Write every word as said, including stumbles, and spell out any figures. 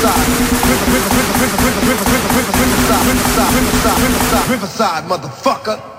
Riverside, Riverside, Riverside, Riverside, Riverside, Riverside, Riverside, Riverside, motherfucker.